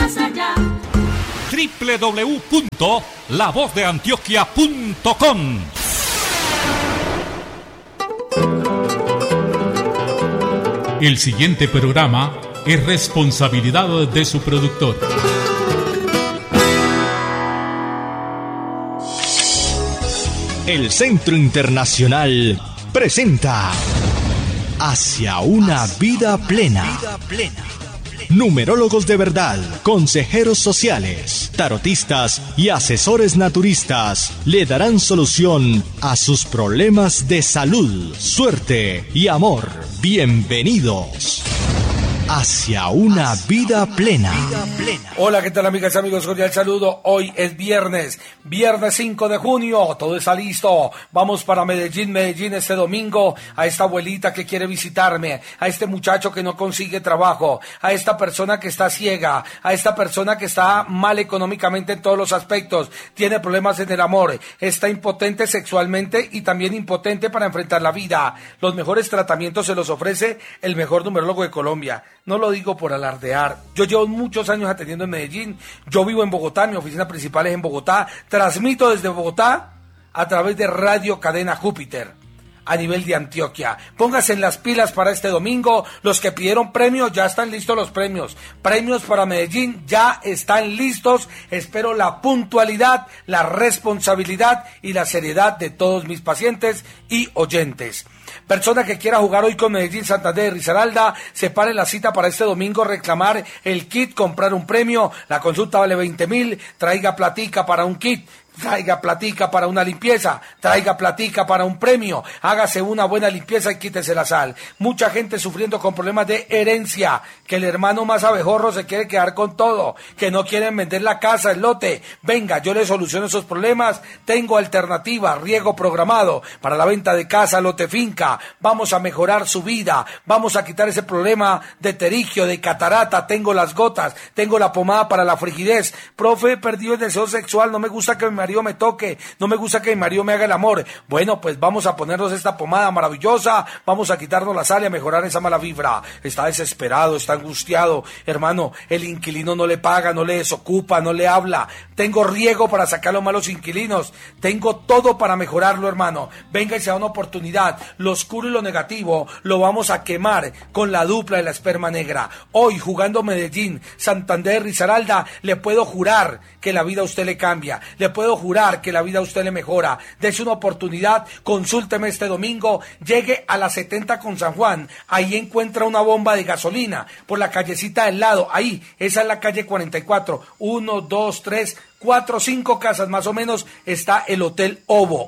más allá. www.lavozdeantioquia.com. El siguiente programa es responsabilidad de su productor. El Centro Internacional presenta Hacia una vida plena. Numerólogos de verdad, consejeros sociales, tarotistas y asesores naturistas le darán solución a sus problemas de salud, suerte y amor. Bienvenidos hacia una vida plena. Hola, ¿qué tal, amigas y amigos? Cordial saludo. Hoy es viernes 5 de junio, todo está listo. Vamos para Medellín este domingo, a esta abuelita que quiere visitarme, a este muchacho que no consigue trabajo, a esta persona que está ciega, a esta persona que está mal económicamente en todos los aspectos, tiene problemas en el amor, está impotente sexualmente y también impotente para enfrentar la vida. Los mejores tratamientos se los ofrece el mejor numerólogo de Colombia. No lo digo por alardear. Yo llevo muchos años atendiendo en Medellín. Yo vivo en Bogotá, mi oficina principal es en Bogotá. Transmito desde Bogotá a través de Radio Cadena Júpiter a nivel de Antioquia. Póngase en las pilas para este domingo. Los que pidieron premios, ya están listos los premios. Premios para Medellín ya están listos. Espero la puntualidad, la responsabilidad y la seriedad de todos mis pacientes y oyentes. Persona que quiera jugar hoy con Medellín, Santander y Risaralda, separe la cita para este domingo, reclamar el kit, comprar un premio. La consulta vale 20.000, traiga platica para un kit. Traiga platica para una limpieza, traiga platica para un premio, hágase una buena limpieza y quítese la sal. Mucha gente sufriendo con problemas de herencia, que el hermano más abejorro se quiere quedar con todo, que no quieren vender la casa, el lote. Venga, yo le soluciono esos problemas. Tengo alternativa, riego programado para la venta de casa, lote, finca. Vamos a mejorar su vida, vamos a quitar ese problema de terigio, de catarata. Tengo las gotas, tengo la pomada para la frigidez. Profe, he perdido el deseo sexual, no me gusta que mi marido me toque, no me gusta que mi marido me haga el amor. Bueno, pues vamos a ponernos esta pomada maravillosa, vamos a quitarnos la sal y a mejorar esa mala vibra. Está desesperado, está angustiado, hermano, el inquilino no le paga, no le desocupa, no le habla. Tengo riego para sacar los malos inquilinos, tengo todo para mejorarlo, hermano. Venga y se da una oportunidad. Lo oscuro y lo negativo lo vamos a quemar con la dupla de la esperma negra. Hoy, jugando Medellín, Santander, Risaralda, le puedo jurar que la vida a usted le cambia, le puedo jurar que la vida a usted le mejora. Dese una oportunidad, consúlteme este domingo, llegue a la 70 con San Juan, ahí encuentra una bomba de gasolina, por la callecita del lado, ahí, esa es la calle 44, 1, 2, 3, 4, 5 casas más o menos, está el Hotel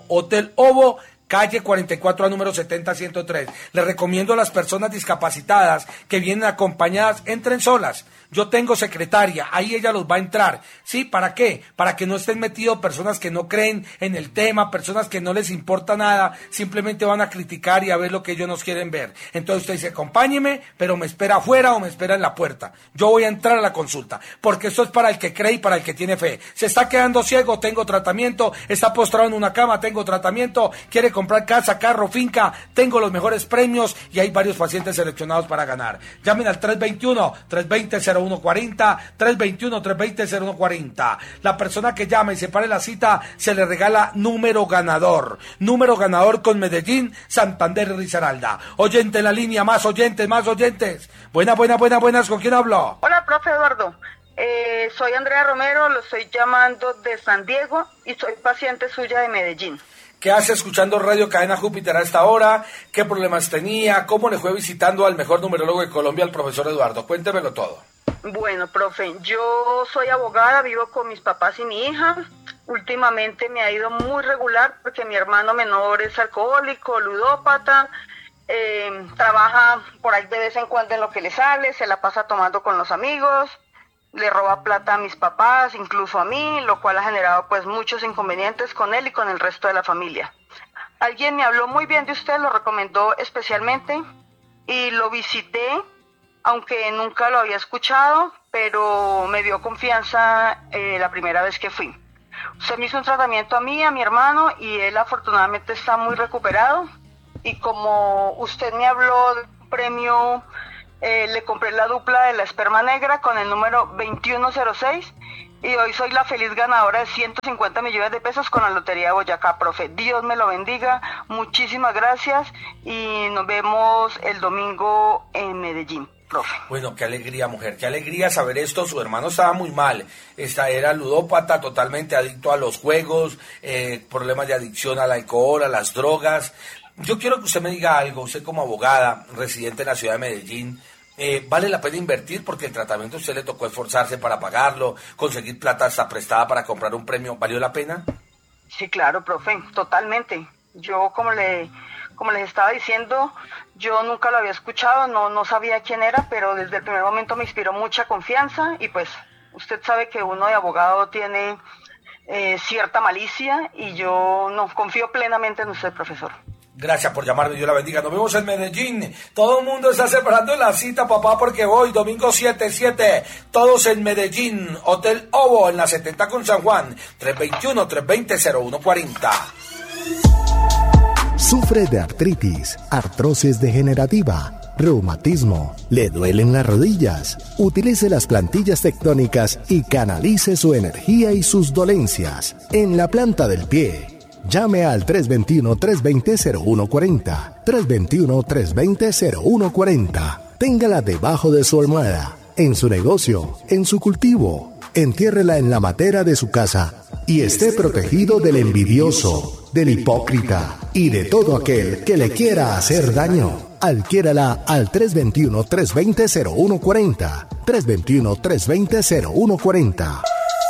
Ovo, calle 44 a número 70-103. Les recomiendo a las personas discapacitadas que vienen acompañadas, entren solas. Yo tengo secretaria, ahí ella los va a entrar. ¿Sí? ¿Para qué? Para que no estén metidos personas que no creen en el tema, personas que no les importa nada, simplemente van a criticar y a ver lo que ellos nos quieren ver. Entonces usted dice, acompáñeme, pero me espera afuera o me espera en la puerta. Yo voy a entrar a la consulta, porque esto es para el que cree y para el que tiene fe. Se está quedando ciego, tengo tratamiento. Está postrado en una cama, tengo tratamiento. Quiere comprar casa, carro, finca, tengo los mejores premios y hay varios pacientes seleccionados para ganar. Llamen al 320-0140, 321-320-0140. La persona que llame y separe la cita se le regala número ganador con Medellín, Santander y Risaralda. Oyente en la línea, más oyentes. Buenas, ¿con quién hablo? Hola, profe Eduardo. Soy Andrea Romero, lo estoy llamando de San Diego y soy paciente suya de Medellín. ¿Qué hace escuchando Radio Cadena Júpiter a esta hora? ¿Qué problemas tenía? ¿Cómo le fue visitando al mejor numerólogo de Colombia, al profesor Eduardo? Cuéntemelo todo. Bueno, profe, yo soy abogada, vivo con mis papás y mi hija. Últimamente me ha ido muy regular porque mi hermano menor es alcohólico, ludópata, trabaja por ahí de vez en cuando en lo que le sale, se la pasa tomando con los amigos, le roba plata a mis papás, incluso a mí, lo cual ha generado pues muchos inconvenientes con él y con el resto de la familia. Alguien me habló muy bien de usted, lo recomendó especialmente y lo visité, aunque nunca lo había escuchado, pero me dio confianza la primera vez que fui. Usted me hizo un tratamiento a mí, a mi hermano, y él afortunadamente está muy recuperado. Y como usted me habló de un premio Le compré la dupla de la esperma negra con el número 2106 y hoy soy la feliz ganadora de 150 millones de pesos con la Lotería de Boyacá, profe. Dios me lo bendiga, muchísimas gracias y nos vemos el domingo en Medellín, profe. Bueno, qué alegría, mujer, qué alegría saber esto. Su hermano estaba muy mal, era ludópata, totalmente adicto a los juegos, problemas de adicción al alcohol, a las drogas. Yo quiero que usted me diga algo, usted como abogada, residente en la ciudad de Medellín, ¿vale la pena invertir? Porque el tratamiento a usted le tocó esforzarse para pagarlo, conseguir plata hasta prestada para comprar un premio, ¿valió la pena? Sí, claro, profe, totalmente. Yo, como les estaba diciendo, yo nunca lo había escuchado, no sabía quién era, pero desde el primer momento me inspiró mucha confianza y pues usted sabe que uno de abogado tiene cierta malicia y yo no confío plenamente en usted, profesor. Gracias por llamarme, Dios la bendiga. Nos vemos en Medellín. Todo el mundo está separando la cita, papá, porque voy domingo 7/7. Todos en Medellín. Hotel Ovo en la 70 con San Juan. 321-320-0140. Sufre de artritis, artrosis degenerativa, reumatismo, le duelen las rodillas. Utilice las plantillas tectónicas y canalice su energía y sus dolencias en la planta del pie. Llame al 321-320-0140. 321-320-0140. Téngala debajo de su almohada, en su negocio, en su cultivo. Entiérrela en la matera de su casa y esté protegido del envidioso, del hipócrita y de todo aquel que le quiera hacer daño. Adquiérala al 321-320-0140. 321-320-0140.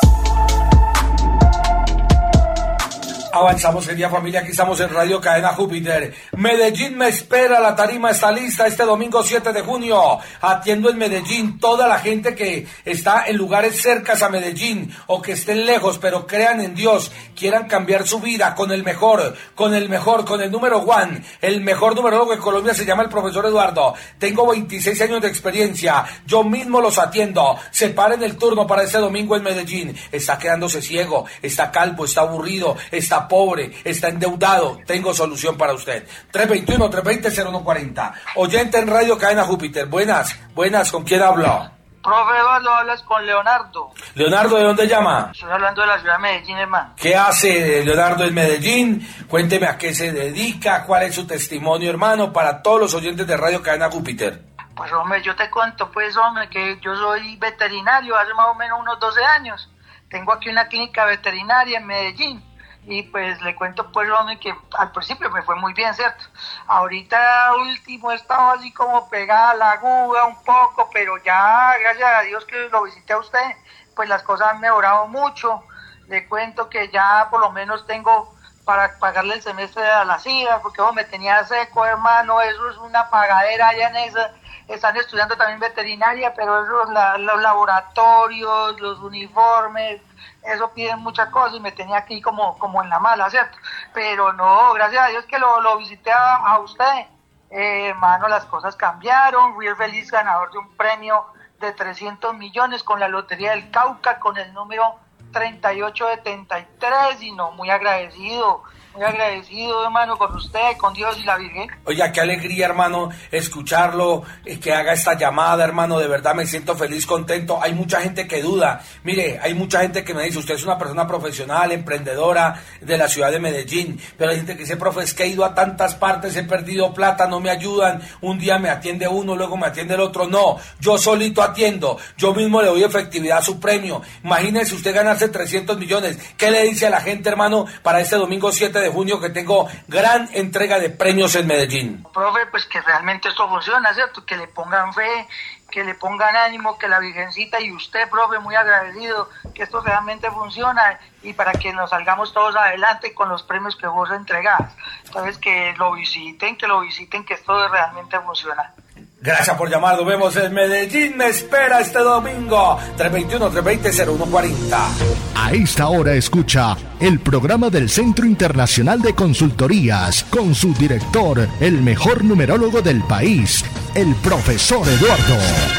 Avanzamos, querida familia, aquí estamos en Radio Cadena Júpiter. Medellín me espera, la tarima está lista este domingo 7 de junio. Atiendo en Medellín toda la gente que está en lugares cercas a Medellín o que estén lejos, pero crean en Dios, quieran cambiar su vida con el mejor, con el número one, el mejor numerólogo de Colombia se llama el profesor Eduardo. Tengo 26 años de experiencia, yo mismo los atiendo. Separen el turno para este domingo en Medellín. Está quedándose ciego, está calvo, está aburrido, está pobre, está endeudado, tengo solución para usted. 321-320-0140. Oyente en Radio Cadena Júpiter. Buenas, ¿con quién hablo? Profe Eduardo, hablas con Leonardo. Leonardo, ¿de dónde llama? Estoy hablando de la ciudad de Medellín, hermano. ¿Qué hace Leonardo en Medellín? Cuénteme a qué se dedica, cuál es su testimonio, hermano, para todos los oyentes de Radio Cadena Júpiter. Pues, hombre, yo te cuento, que yo soy veterinario hace más o menos unos 12 años. Tengo aquí una clínica veterinaria en Medellín. Y pues le cuento pues, hombre, que al principio me fue muy bien, ¿cierto? Ahorita último he estado así como pegada a la aguja un poco, pero ya, gracias a Dios que lo visité a usted, pues las cosas han mejorado mucho. Le cuento que ya por lo menos tengo para pagarle el semestre a las hijas, porque me tenía seco, hermano, eso es una pagadera allá en esa. Están estudiando también veterinaria, pero eso, los laboratorios, los uniformes, eso piden muchas cosas y me tenía aquí como en la mala, ¿cierto? Pero no, gracias a Dios que lo visité a usted. Hermano, las cosas cambiaron, fui el feliz ganador de un premio de 300 millones con la Lotería del Cauca, con el número 3873, y no, muy agradecido, hermano, con usted, con Dios y la Virgen. Oiga, qué alegría, hermano, escucharlo, que haga esta llamada, hermano, de verdad me siento feliz, contento. Hay mucha gente que duda, mire, hay mucha gente que me dice, usted es una persona profesional, emprendedora de la ciudad de Medellín, pero hay gente que dice, profe, es que he ido a tantas partes, he perdido plata, no me ayudan, un día me atiende uno, luego me atiende el otro. No, yo solito atiendo, yo mismo le doy efectividad a su premio. Imagínese usted ganarse 300 millones, ¿qué le dice a la gente, hermano, para este domingo 7 de junio que tengo gran entrega de premios en Medellín? Profe, pues que realmente esto funciona, ¿cierto? Que le pongan fe, que le pongan ánimo, que la Virgencita y usted, profe, muy agradecido, que esto realmente funciona y para que nos salgamos todos adelante con los premios que vos entregás. Entonces que lo visiten, que esto realmente funciona. Gracias por llamar, nos vemos en Medellín, me espera este domingo, 321-320-0140. A esta hora escucha el programa del Centro Internacional de Consultorías con su director, el mejor numerólogo del país, el profesor Eduardo.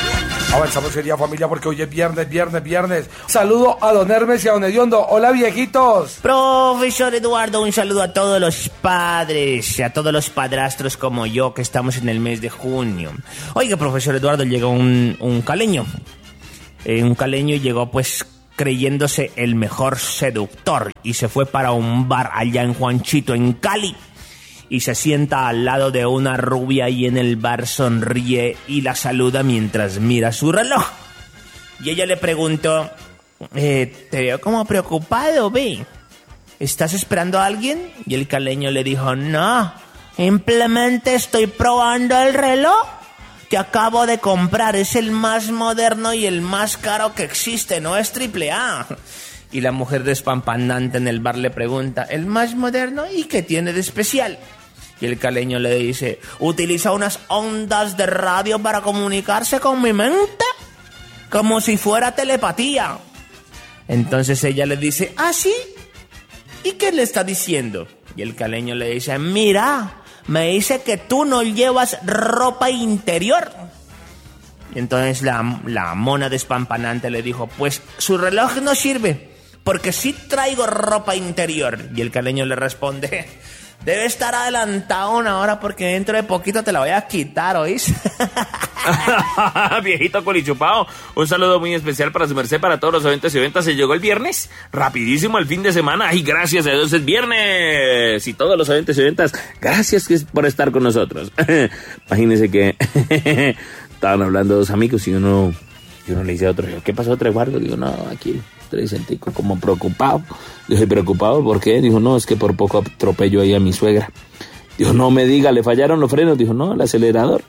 Avanzamos, querida familia, porque hoy es viernes. Saludo a don Hermes y a don Hediondo. Hola, viejitos. Profesor Eduardo, un saludo a todos los padres, a todos los padrastros como yo, que estamos en el mes de junio. Oiga, profesor Eduardo, llegó un caleño. Un caleño llegó pues creyéndose el mejor seductor y se fue para un bar allá en Juanchito, en Cali. Y se sienta al lado de una rubia y en el bar sonríe y la saluda mientras mira su reloj. Y ella le preguntó, te veo como preocupado, ve. ¿Estás esperando a alguien? Y el caleño le dijo, no, simplemente estoy probando el reloj que acabo de comprar. Es el más moderno y el más caro que existe, no es AAA. Y la mujer despampanante en el bar le pregunta, ¿el más moderno y qué tiene de especial? Y el caleño le dice, utiliza unas ondas de radio para comunicarse con mi mente, como si fuera telepatía. Entonces ella le dice, ¿ah, sí? ¿Y qué le está diciendo? Y el caleño le dice, mira, me dice que tú no llevas ropa interior. Y entonces la mona despampanante le dijo, pues su reloj no sirve, porque sí traigo ropa interior. Y el caleño le responde, debe estar adelantado una hora porque dentro de poquito te la voy a quitar, ¿oís? Viejito colichupado, un saludo muy especial para su merced, para todos los oyentes y oyentas. Se llegó el viernes, rapidísimo el fin de semana, y gracias a Dios es viernes. Y todos los oyentes y oyentas, gracias por estar con nosotros. Imagínense que estaban hablando dos amigos y uno le dice a otro, ¿qué pasó, Treguardo? Digo, no, aquí estoy sentido como preocupado. Dije, ¿preocupado por qué? Dijo, no, es que por poco atropello ahí a mi suegra. Dijo, no me diga, ¿le fallaron los frenos? Dijo, no, el acelerador.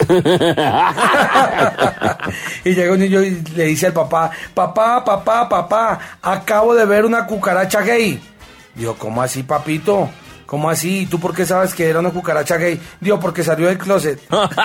Y llega un niño y le dice al papá, papá, acabo de ver una cucaracha gay. Dijo, ¿cómo así, papito? ¿Cómo así? ¿Y tú por qué sabes que era una cucaracha gay? Digo, porque salió del closet.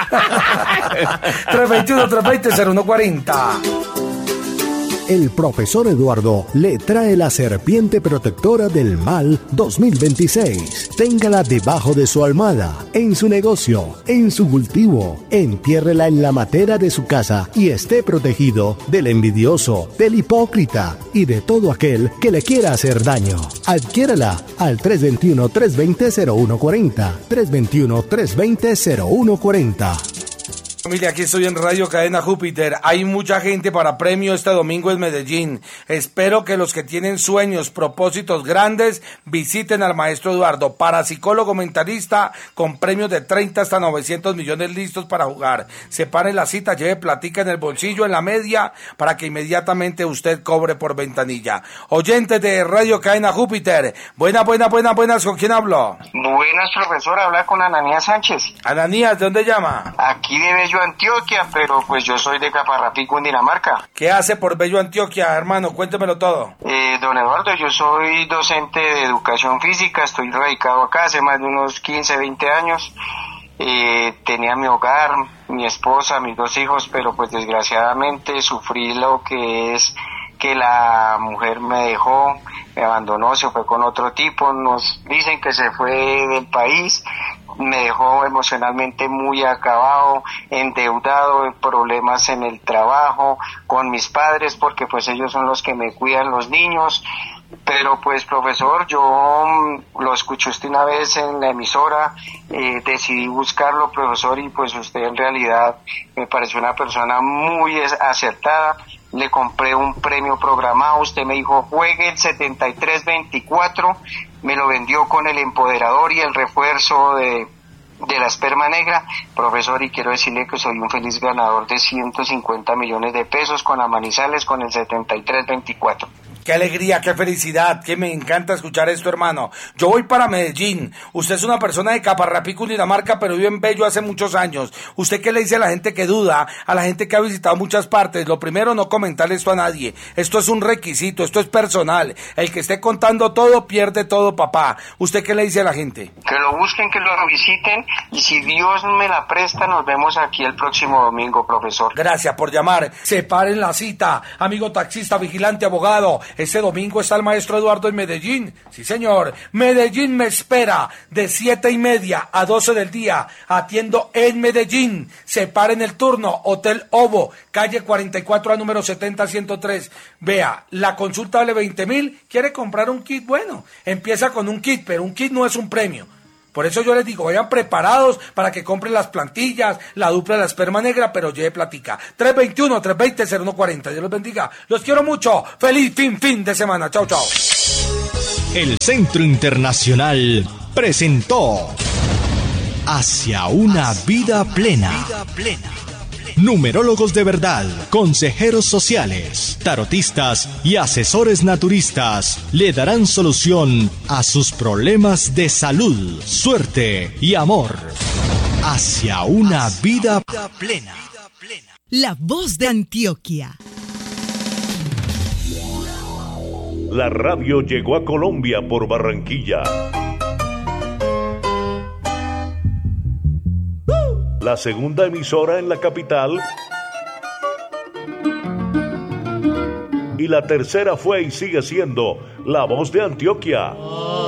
321-320-0140. El profesor Eduardo le trae la serpiente protectora del mal 2026. Téngala debajo de su almohada, en su negocio, en su cultivo. Entiérrela en la matera de su casa y esté protegido del envidioso, del hipócrita y de todo aquel que le quiera hacer daño. Adquiérala al 321-320-0140. 321-320-0140. Familia, aquí estoy en Radio Cadena Júpiter. Hay mucha gente para premio este domingo en Medellín. Espero que los que tienen sueños, propósitos grandes, visiten al maestro Eduardo, parapsicólogo mentalista, con premios de 30 hasta 900 millones listos para jugar. Separe la cita, lleve platica en el bolsillo, en la media, para que inmediatamente usted cobre por ventanilla. Oyentes de Radio Cadena Júpiter, buenas, ¿con quién hablo? Buenas, profesor, habla con Ananías Sánchez. Ananías, ¿de dónde llama? Aquí de Bello, Antioquia, pero pues yo soy de Caparrapí, Cundinamarca. ¿Qué hace por Bello, Antioquia, hermano? Cuéntemelo todo. Don Eduardo, yo soy docente de educación física, estoy radicado acá hace más de unos 15, 20 años. Tenía mi hogar, mi esposa, mis 2 hijos, pero pues desgraciadamente sufrí lo que es que la mujer me dejó, me abandonó, se fue con otro tipo, nos dicen que se fue del país, me dejó emocionalmente muy acabado, endeudado, en problemas en el trabajo, con mis padres, porque pues ellos son los que me cuidan los niños. Pero pues, profesor, yo lo escuché usted una vez en la emisora, decidí buscarlo, profesor, y pues usted en realidad me pareció una persona muy acertada. Le compré un premio programado, usted me dijo, juegue el 7324, me lo vendió con el empoderador y el refuerzo de la esperma negra, profesor, y quiero decirle que soy un feliz ganador de 150 millones de pesos con la Manizales, con el 7324. Qué alegría, qué felicidad, que me encanta escuchar esto, hermano. Yo voy para Medellín. Usted es una persona de Caparrapí, Cundinamarca, pero vive en Bello hace muchos años. ¿Usted qué le dice a la gente que duda, a la gente que ha visitado muchas partes? Lo primero, no comentar esto a nadie. Esto es un requisito, esto es personal. El que esté contando todo, pierde todo, papá. ¿Usted qué le dice a la gente? Que lo busquen, que lo visiten, y si Dios me la presta, nos vemos aquí el próximo domingo, profesor. Gracias por llamar. Separen la cita. Amigo taxista, vigilante, abogado, Este domingo está el maestro Eduardo en Medellín. Sí, señor. Medellín me espera de 7:30 a 12 del día. Atiendo en Medellín. Separen el turno. Hotel Ovo, calle 44 a número 70-103. Vea, la consulta vale 20.000. ¿Quiere comprar un kit? Bueno, empieza con un kit, pero un kit no es un premio. Por eso yo les digo, vayan preparados para que compren las plantillas, la dupla de la esperma negra, pero lleve platica. 321-320-0140. Dios los bendiga. Los quiero mucho. Feliz fin de semana. Chao, chao. El Centro Internacional presentó Hacia una vida plena. Numerólogos de verdad, consejeros sociales, tarotistas y asesores naturistas le darán solución a sus problemas de salud, suerte y amor. Hacia una vida plena. La voz de Antioquia. La radio llegó a Colombia por Barranquilla. La segunda emisora en la capital. Y la tercera fue y sigue siendo La Voz de Antioquia.